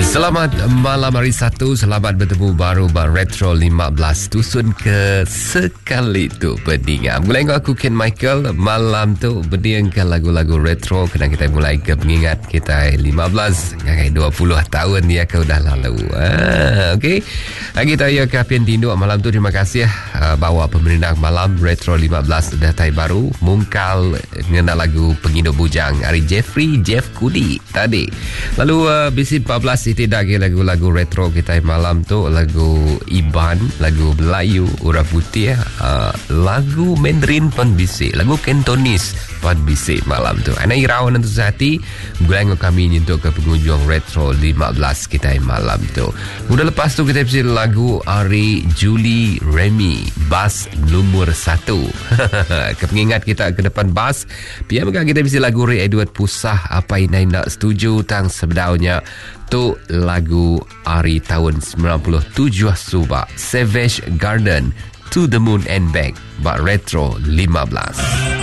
Selamat malam hari Sabtu. Selamat bertemu baru Bang Retro 15 Tusun ke sekali tu pendengar. Mulai aku Ken Michael. Malam tu berdiangkan lagu-lagu retro. Kena kita mulai ke mengingat kita 15 ngai 20 tahun dia ke udah lalu. Okey. Kita ya kapian tindu malam tu. Terima kasih bawa pemerintah malam Retro 15 datai baru mungkal mengenal lagu Pengindo Bujang Ari Jeff Kudi tadi. Lalu bisi 14 tidak lagi lagu-lagu retro kita malam tu, lagu Iban, lagu Melayu Ura Putih, lagu Mandarin pun bisi, lagu Cantonese pun bisi malam tu. Ana irawan untuk sehati gulang kami untuk ke pengunjung retro 15 kita malam tu. Udah lepas tu kita bisi lagu Ari Julie Remy Bass nomor 1. Kepengingat kita ke depan bass. Biar kita bisi lagu Ray Edward Pusah apa ini nak setuju tang sebedaunya tu lagu Ari tahun 97 Subak Savage Garden To the Moon and Back Bak Retro 15.